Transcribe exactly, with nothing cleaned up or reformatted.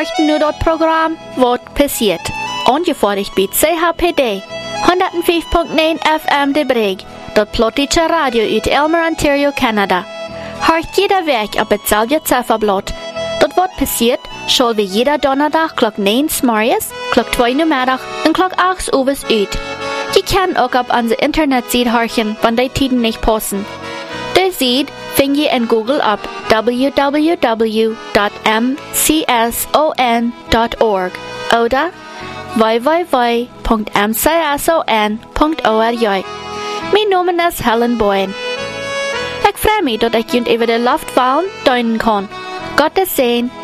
horchten nu dort Programm Wat passiert. Angefertigt bei C H P D. honderdvijf komma negen F M de Breg. Dort plottische Radio uit Elmer, Ontario, Kanada. Horcht jeder Werk op hetzelfde Zifferblatt. Dort Wat passiert, schall wir jeder Donnerdag klok negen morgens, klok twee namiddag en klok acht overs uit. Je kan ook op onze internetsite horchen, wanneer die tiden niet passen. De site vind je in Google op w w w dot m c s o n dot org oder w w w dot m c s o n dot org. Mijn naam is Helen Boyen. Ik freue mich, dat ik jullie over de Luftwahn deuten kan. Gottes Segen.